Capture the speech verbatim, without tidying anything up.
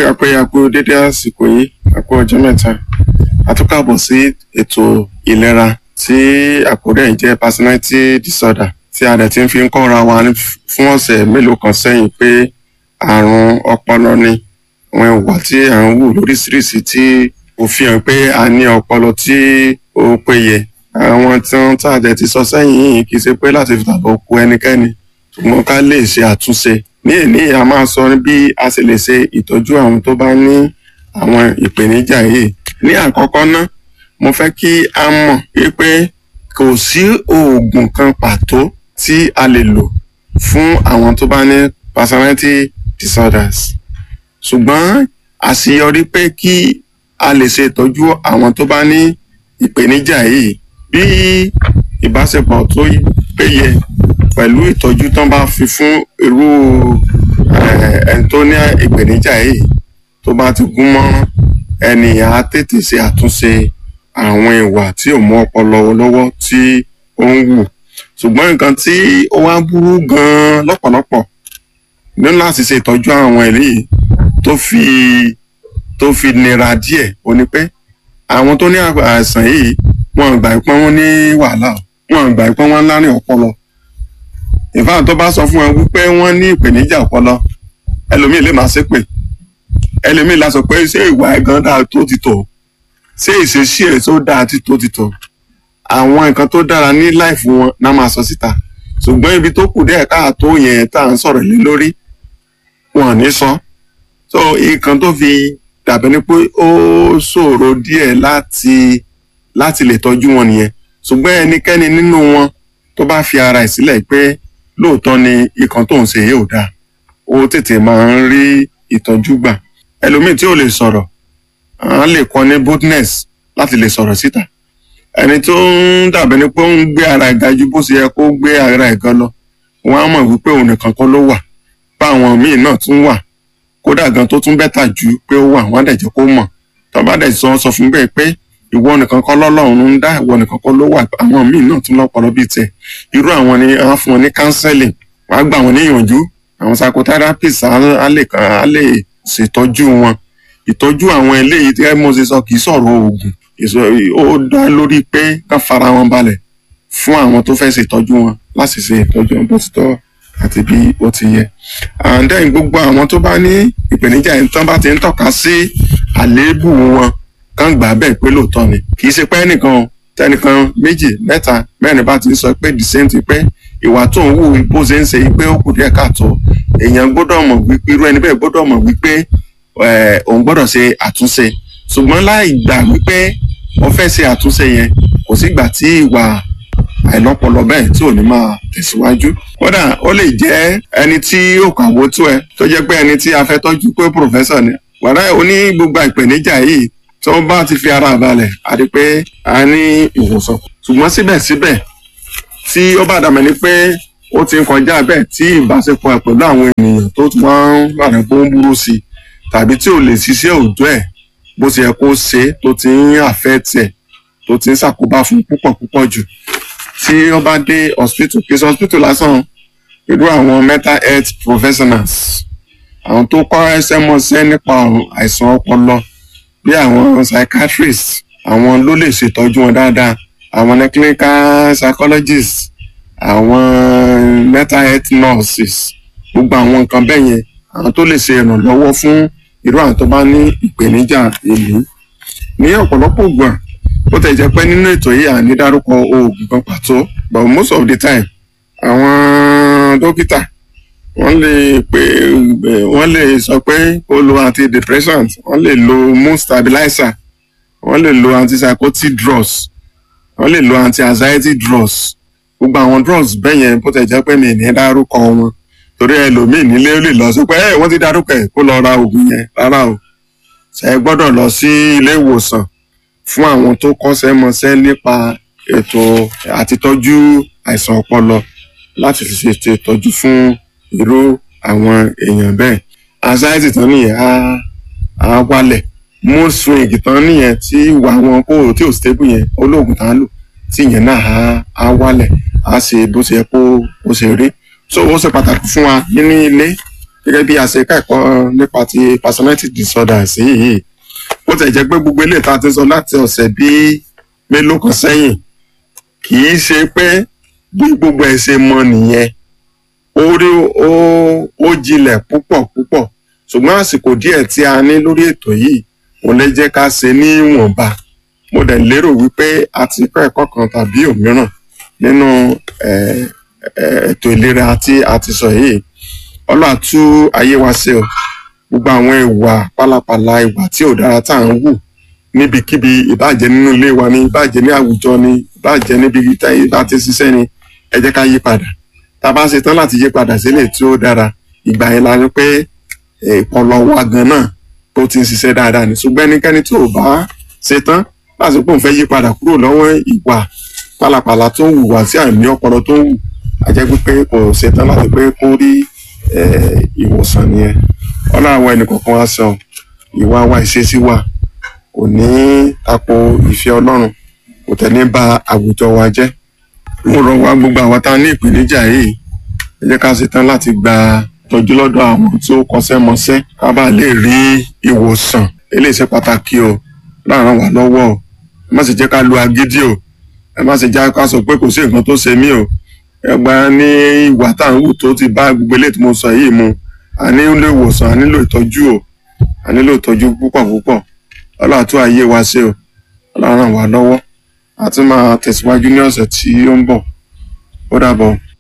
kí a pé a kú dédé àsìkò yìí, a kú ọjọ́ mẹ́ta. A tún káàbọ̀ sí ètò ìlera tí àkórí ẹ̀ jẹ́ personality disorder tí a dẹ̀ ti ń fi ń kọ́ra wa fún ọ̀sẹ̀ mélòó kan sẹ́yìn pé àrùn ọpọlọ ni. Àwọn ìwà tí à ń wù lóríṣiríṣi tí ó fi hàn pé a ní ọpọlọ tí ó péye. Àwọn tí wọ́n tá a dẹ̀ ti sọ sẹ́yìn yìí kì í ṣe pé láti fi tàbọ̀ ku ẹnikẹ́ni, ṣùgbọ́n ká lè ṣe àtúnṣe. Ní èní a máa sọ bí a ṣe lè ṣe ìtọ́jú àwọn tó bá ní àwọn ìpèníjà yìí. Ní àkọ́kọ́ ná, mo fẹ́ kí a mọ̀ pé kò sí oògùn kan pàtó tí a lè lò fún àwọn tó bá ní personality disorders. Ṣùgbọ́n àṣeyọrí pé kí a lè ṣe ìtọ́jú àwọn tó bá ní ìpèníjà yìí bí ìbáṣepọ̀ tó péye pẹ̀lú ìtọ́jú tán bá fi fún irú ẹni tó ní ìpèníjà yìí tó bá ti gún mọ́ ẹni á tètè ṣe àtúnṣe àwọn ìwà tí ò mú ọpọlọ lọ́wọ́ tí ó ń wù. Ṣùgbọ́n nǹkan tí ó wá burú gan-an lọ́pọ̀lọpọ̀ ní láti ṣe ìtọ́jú àwọn eléyìí tó fi tó fi nira díẹ̀ ó ní pé àwọn tó ní àìsàn yìí wọ́n gbà pé wọ́n ní wàhálà, wọ́n gbà pé wọ́n lárin ọpọlọ. Ìfà tó bá sọ fún ẹ wípé wọ́n ní ìpèníjà ọpọlọ, ẹlòmíì lè máa ṣépè, ẹlòmíì la sọ pé ṣé ìwà ẹ̀gán dáa tó ti tò, ṣé ìṣesí ẹ̀ tó dáa tí tó ti tò. Àwọn nǹkan tó dára ní láìfù wọn náà máa sọ síta, ṣùgbọ́n ibi tó kù díẹ̀ káàtó yẹn tá à ń sọ̀rọ̀ lé lórí wọn ò ní sọ. So nǹkan tó fi dàbí ni pé ó ṣòro díẹ̀ láti láti lè tọ́jú wọn nìyẹn. Ṣùgbọ́n ẹnikẹ́ni nínú wọn tó bá fi ara ẹ̀ sílẹ̀ pé lóòótọ́ ni nǹkan tó ń ṣe yìí ò dáa, ó tètè máa ń rí ìtọ́jú gbà. Ẹlòmíì tí ò lè sọ̀rọ̀, à ń lè kọ́ ní boldness láti lè sọ̀rọ̀ síta. Ẹni tó ń dàbí ni pé ó ń gbé ara ẹ̀ ga ju bó ṣe yẹ kó gbé ara ẹ̀ gan lọ, wọ́n á mọ̀ wípé òun nìkan kọ́ ló wà, bá àwọn míì náà tún wà, kódà gan tó tún bẹ́tà ju pé ó wà, wọ́n á dẹ̀ jẹ́ kó mọ̀. Tó bá dẹ̀ sọ sọ fún bẹ́ẹ̀ pé ìwọ nìkan kọ́ lọ́lọ́run ń dá, ìwọ nìkan kọ́ ló wà, àwọn míì náà tún lọ́pọlọ bíi tiẹ̀. Irú àwọn ni wọ́n á fún wọn ní counseling, wọ́n á gbà wọ́n níyànjú, àwọn psychotherapists á lè á lè ṣètọ́jú wọn. Ìtọ́jú àwọn eléyìí tí mo ṣe sọ kì í sọ̀rọ̀ oògùn, ó dá lórí pé ká fara wọn balẹ̀ fún àwọn tó fẹ́ ṣètọ́jú wọn láti ṣe ìtọ́jú wọn bó ti tọ́ àti bí ó ti yẹ. And then gbogbo àwọn tó bá ní ìpèníjà yìí tán bá ti ń tọ́ka sí àléébù wọn kàn gbà bẹ́ẹ̀ pé lóòótọ́ ni. Kì í ṣe pé ẹnìkan tẹnìkan méjì mẹ́ta mẹ́rin bá ti sọ pé the same thing pé ìwà tó ń wù bó ṣe ń ṣe pé ó kù díẹ̀ káàtó. Èèyàn gbọ́dọ̀ mọ̀ wípé irú ẹni bẹ́ẹ̀ gbọ́dọ̀ mọ̀ wípé òun gbọ́dọ̀ ṣe àtúnṣe. Ṣùgbọ́n láì gbà wípé wọ́n fẹ́ ṣe àtúnṣe yẹn kò sígbà tí ìwà àìlọ́pọlọ bẹ́ẹ̀ tí ò ní máa tẹ̀síwájú. Kódà ó lè jẹ́ ẹni tí ó kàwé tó ẹ tó jẹ́ pé ẹni tí a fẹ́ tọ́jú pé pòfẹ́sọ̀ ni. Wàrà ó ní gbogbo ìpèníjà yìí tó bá ti fi ara balẹ̀ a rí pé a ní ìwòsàn. Ṣùgbọ́n síbẹ̀síbẹ̀ tí ó bá dàmẹ́ ni pé ó ti ń kọjá bẹ́ẹ̀ tí ìbáṣepọ̀ ẹ̀ pẹ̀lú àwọn ènìyàn tó tún máa ń bàrẹ̀ pé ó ń burú sí i tàbí tí ò lè ṣiṣẹ́ òòjọ́ ẹ̀ bó ṣe yẹ kó ṣe tó ti ń affect ẹ̀ tó ti ń ṣàkóbá fún púpọ̀ púpọ̀ jù. Tí ó bá dé hospital, kì í ṣe hospital lásán, irú àwọn mental health professionals, àwọn tó kọ́ ẹsẹ̀ mọ̀ọ́sẹ́ nípa àìsàn ọpọlọ bí àwọn psychiatrists, àwọn ló lè ṣètọ́jú wọn dáadáa, àwọn ní clinical psychologists, àwọn mental health nurses, gbogbo àwọn nǹkan bẹ́ẹ̀ yẹn àwọn tó lè ṣe ìrànlọ́wọ́ fún irú àwọn tó bá ní ìpèníjà èyí. Ní ọ̀pọ̀lọpọ̀ ìgbà ó tẹ̀ jẹ́ pé nínú ètò yìí à ní dárúkọ oògùn kan pàtó, but most of the time àwọn dókítà wọ́n lè pé wọ́n lè sọ pé kó lo antidepressant, wọ́n lè lo mood stabilizer, wọ́n lè lo antipsychotic drugs, wọ́n lè lo anti-anxiety drugs. Gbogbo àwọn drugs bẹ́ẹ̀ yẹn bó tẹ̀ jẹ́ pé mi ní dárúkọ wọn torí ẹlòmíì nílé ó lè lọ sọ pé ẹ wọ́n ti dárúkọ ẹ̀ kó lọ ra oògùn yẹn. Rárá o, ṣe gbọ́dọ̀ lọ sí ilé ìwòsàn fún àwọn tó kọ́ṣẹ́ mọṣẹ́ nípa ètò àtitọ́jú àìsàn ọpọlọ láti ṣe ìtọ́jú fún irú àwọn èèyàn bẹ́ẹ̀. Anxiety tán nìyẹn á á wálẹ̀, mood swing tán nìyẹn tí ìwà wọn kó tí ò stable yẹn olóògùn tá ń lò tí ìyẹn náà á á wálẹ̀ á ṣe bó ṣe yẹ kó ó ṣe rí. So ó ṣe pàtàkì fún wa nínú ilé gẹ́gẹ́ bí a ṣe kẹ́kọ̀ọ́ nípa ti personality disorder sí yìí ó tẹ̀ jẹ́ pé gbogbo eléyìí tá a ti sọ láti ọ̀sẹ̀ bíi mélòó kan sẹ́yìn kì í ṣe pé bí gbogbo ẹ̀ ṣe mọ nìyẹn orí ó ó jinlẹ̀ púpọ̀ púpọ̀ ṣùgbọ́n àsìkò díẹ̀ tí a ní lórí ètò yìí kò lè jẹ́ ká ṣe ní ìwọ̀nba mo dẹ̀ lérò wípé a ti kọ́ ẹ̀kọ́ kan tàbí òmíràn nínú ètò ìlera tí a ti sọ yìí Ọlọ́run tú ayé wa ṣe o gbogbo àwọn ìwà pálapàla ìwà tí ò dára tá à ń wù níbikíbi ìbàjẹ́ nínú ilé wa ni ìbàjẹ́ ní àwùjọ ni ìbàjẹ́ níbi tá ti ṣiṣẹ́ ni ẹ jẹ́ ká yí padà tá a bá ṣe tán láti yí padà sílẹ̀ tí ó dára ìgbà yẹn la ní pé ìpọlọ wa gan náà tó ti ń ṣiṣẹ́ dáadáa ní ṣùgbọ́n ẹnikẹ́ni tí ò bá ṣe tán láti pé òun fẹ́ yí padà kúrò lọ́wọ́ ìwà pálapàla tó ń wù wá sí àìní ọpọlọ tó ń wù a jẹ́ pé kò ṣe tán láti pé kó rí ìwòsàn nìyẹn Ọlọ́run àwọn ẹnì kọ̀ọ̀kan wá sọ ìwà wa ìṣesí wa kò ní tako ìfẹ́ Ọlọ́run kò tẹ̀lé ba àwùjọ wa jẹ́ mo rọ̀ wá gbogbo àwọn tá a ní ìpèníjà yìí ẹ jẹ́ ká ṣe tán láti gba tọ́jú lọ́dọ̀ àwọn tó kọṣẹ́ mọṣẹ́ ká bá lè rí ìwòsàn eléyìí ṣe pàtàkì o láàrán wà lọ́wọ́ o ẹ má sì jẹ́ ká lu agídí o ẹ má sì jẹ́ ká sọ pé kò sí nǹkan tó ṣe mí o ẹ gba ní ìwà tá à ń wù tó ti bá gbogbo eléyìí tí mo sọ yìí mu a nílò ìwòsàn a nílò ìtọ́jú o a nílò ìtọ́jú púpọ̀ púpọ̀ Ọlọ́run tú ayé wa ṣe o Ọlọ́run ràn wá lọ́wọ́ a tún máa tẹ̀síwájú ní ọ̀sẹ̀ tí ó ń bọ̀ ó dàbọ̀.